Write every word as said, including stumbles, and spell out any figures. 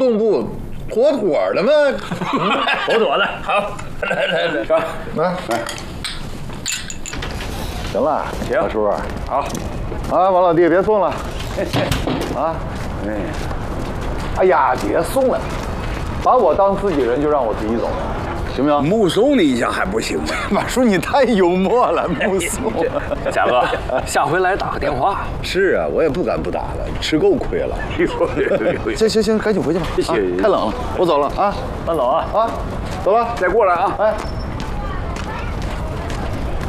动部妥妥的吗？ 妥妥的，好，来来来，上来来，行了， 行， 大叔， 好， 啊，王老弟别送了，啊，哎，哎呀，别送了，把我当自己人就让我自己走。行不行？ 目送你一下还不行吗？ 马叔，你太幽默了，目送。 贾哥，下回来打个电话。 是啊，我也不敢不打了，吃够亏了。行行行，赶紧回去吧。 谢谢。 太冷了，我走了啊。 慢走啊！ 啊，走了， 再过来啊！ 哎。